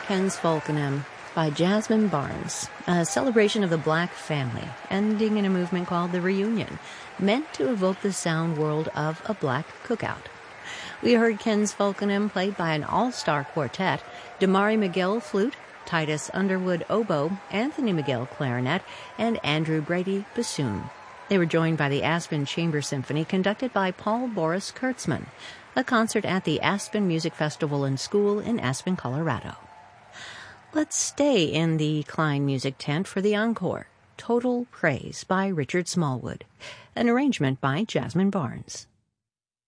Ken's Falconham by Jasmine Barnes, a celebration of the Black family, ending in a movement called The Reunion, meant to evoke the sound world of a black cookout. We heard Ken's Falconham played by an all-star quartet, Damari McGill flute, Titus Underwood oboe, Anthony McGill clarinet, and Andrew Brady bassoon. They were joined by the Aspen Chamber Symphony, conducted by Paul Boris Kurtzman, a concert at the Aspen Music Festival and School in Aspen, Colorado. Let's stay in the Klein Music Tent for the encore, Total Praise by Richard Smallwood, an arrangement by Jasmine Barnes.